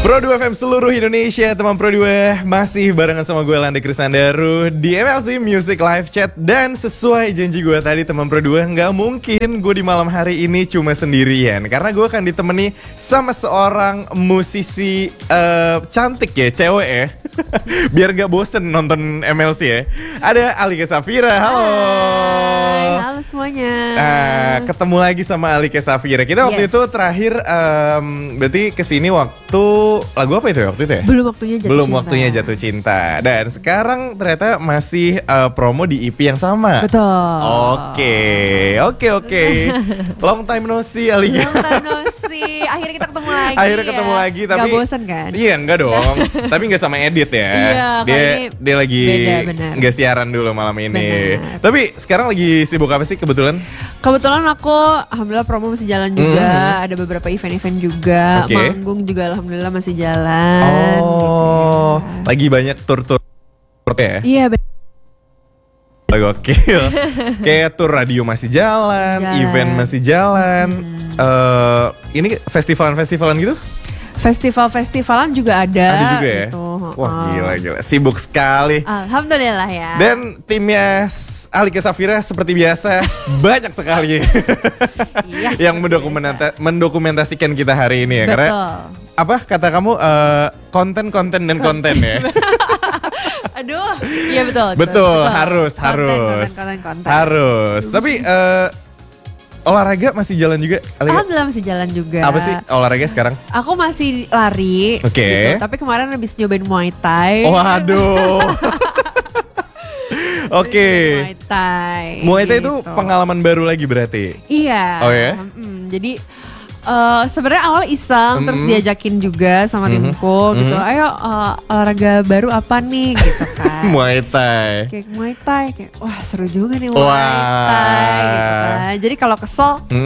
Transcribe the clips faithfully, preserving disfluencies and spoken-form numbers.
Pro dua F M seluruh Indonesia, teman Pro dua masih barengan sama gue Landa Krisandaru di M L C Music Live Chat. Dan sesuai janji gue tadi teman Pro dua, nggak mungkin gue di malam hari ini cuma sendirian, karena gue akan ditemani sama seorang musisi uh, cantik ya, cewek ya. Biar gak bosen nonton M L C ya. Ada Alika Safira, halo. Hai, halo semuanya. Nah, ketemu lagi sama Alika Safira. Kita waktu Yes. itu terakhir um, berarti kesini waktu lagu apa itu ya waktu itu ya? Belum waktunya jatuh Belum cinta. waktunya jatuh cinta. Dan sekarang ternyata masih uh, promo di E P yang sama. Betul. Oke, oke, oke. Long time no see, Alika. Long time no see. Akhirnya kita ketemu lagi. Akhirnya ya. ketemu lagi, tapi Gak bosan kan? Iya, enggak dong. Tapi enggak sama Edit ya. Iya, dia kali ini dia lagi beda, benar. enggak siaran dulu malam ini. Benar. Tapi sekarang lagi sibuk apa sih kebetulan? Kebetulan aku alhamdulillah promo masih jalan juga. Mhm. Ada beberapa event-event juga. Oke. Manggung juga alhamdulillah masih jalan. Oh, gitu ya. lagi banyak tur-tur ya? Iya benar. Gokil. Kayak tur radio masih jalan, Jalan. event masih jalan. Eh, ini festivalan-festivalan gitu? Festival-festivalan juga ada. Ada juga ya? Gitu. Wah, Oh. gila gila. Sibuk sekali. Alhamdulillah ya. Dan timnya S- Alika Safira seperti biasa banyak sekali Iya, yang seperti mendokumenta- mendokumentasikan kita hari ini ya. Betul. Karena apa kata kamu eh, konten-konten dan konten ya. Aduh, iya betul. Betul, harus, Konten, harus, konten, konten, konten. harus. Tapi eh, olahraga masih jalan juga, Alika? Alhamdulillah masih jalan juga. Apa sih olahraga sekarang? Aku masih lari. Oke. Gitu. Tapi kemarin habis nyobain Muay Thai. Waduh. Oke. Muay Thai. Muay Thai itu gitu. pengalaman baru lagi berarti. Iya. Oh ya? Mm, jadi eh, sebenarnya awal iseng terus Mm-mm. diajakin juga sama Mhm. timku gitu. Mhm. Ayo eh, olahraga baru apa nih gitu kan. Muay Thai. Kayak Muay Thai kayak wah seru juga nih Muay Wah. Thai gitu kan. Jadi kalau kesel Hmm?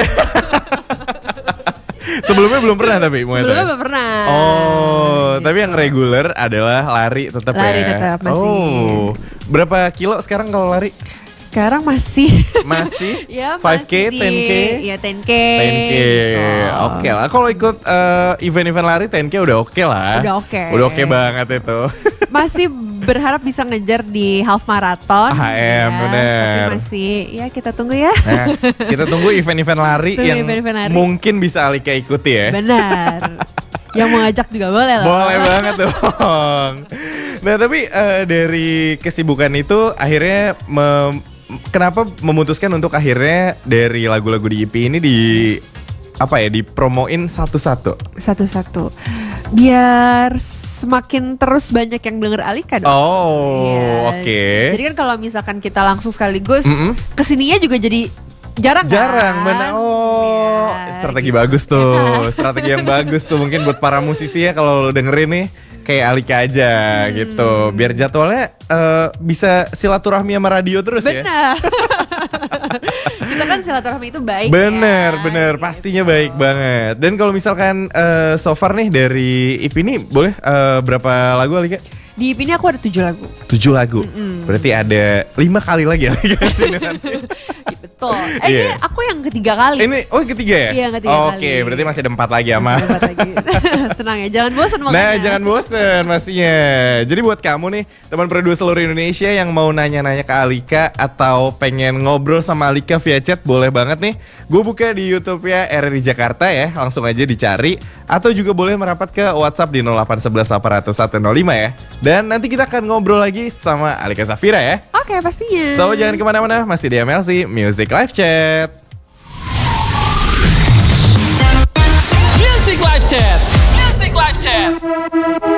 Sebelumnya belum pernah tapi Muay Thai. sebelumnya belum pernah. Oh, Gitu. tapi yang reguler adalah lari tetap Lari ya. tetap, masih. Oh, berapa kilo sekarang kalau lari? Sekarang masih Masih? ya five K, masih di- ten K? ya ten K ten K. gitu. Oke lah. Kalau ikut eh, event-event lari ten K udah oke lah. Udah oke. Udah oke banget itu. Masih berharap bisa ngejar di half marathon H M, ya. bener. Tapi masih ya kita tunggu ya. Nah, kita tunggu event-event lari Tunggu yang event-event lari. mungkin bisa Alika ikuti ya. Benar. Yang mau ngajak juga boleh loh. Boleh banget dong. Nah tapi eh, dari kesibukan itu akhirnya mem- kenapa memutuskan untuk akhirnya dari lagu-lagu di E P ini di apa ya dipromoin satu-satu? Satu-satu. Biar semakin terus banyak yang denger Alika dong. Oh, Iya. oke. Jadi kan kalau misalkan kita langsung sekaligus Mm-mm. kesininya juga jadi jarang Jarang, kan? benar. Oh, Iya, strategi gitu. bagus tuh. Strategi yang bagus tuh mungkin buat para musisi ya kalau lo dengerin nih kayak Alika aja Hmm. gitu. Biar jadwalnya eh, bisa silaturahmi sama radio terus ya. Benar. Kita kan silaturahmi itu baik. Bener, ya, bener, gitu. pastinya baik banget. Dan kalau misalkan eh, so far nih dari E P ini boleh eh, berapa lagu Alika? Di E P ini aku ada tujuh lagu. Tujuh lagu. Mm-mm. Berarti ada lima kali lagi Alika sini nanti. Betul. Eh Iya. ini aku yang ketiga kali. Ini oh yang ketiga ya? Iya, yang ketiga Oke, kali. berarti masih ada empat lagi ama. Hebat lagi. Tenang ya, jangan bosan makanya. Nah, jangan bosen pastinya. Jadi buat kamu nih, teman produser seluruh Indonesia yang mau nanya-nanya ke Alika atau pengen ngobrol sama Alika via chat, boleh banget nih. Gue buka di YouTube ya R R I Jakarta ya, langsung aja dicari. Atau juga boleh merapat ke WhatsApp di nol delapan satu satu delapan nol nol satu nol lima ya. Dan nanti kita akan ngobrol lagi sama Alika Safira ya. Oke, pastinya. So, jangan kemana-mana, masih di M L C Music Live Chat.